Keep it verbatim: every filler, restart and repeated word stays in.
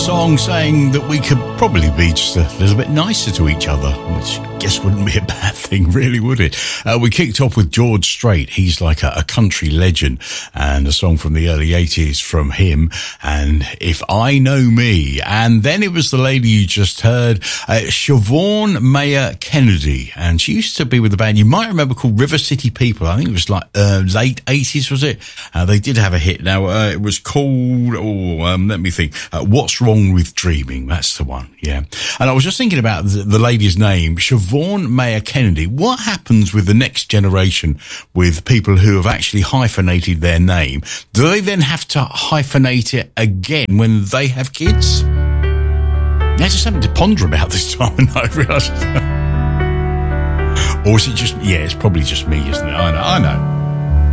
song saying that we could probably be just a little bit nicer to each other, which I guess wouldn't be a bad thing, really, would it? Uh, we kicked off with George Strait. He's like a, a country legend, and a song from the early eighties from him, and If I Know Me. And then it was the lady you just heard, uh, Siobhan Mayer Kennedy, and she used to be with a band you might remember called River City People. I think it was like uh, late eighties, was it? Uh, they did have a hit. Now, uh, it was called, oh, um, let me think, uh, What's Wrong with Dreaming? That's the one, yeah. And I was just thinking about the, the lady's name, Siobhan Mayer Kennedy. What happens with the next generation with people who have actually hyphenated their name? Do they then have to hyphenate it again when they have kids? That's just something to ponder about this time, and I realised. Or is it just, yeah, it's probably just me, isn't it? I know, I know.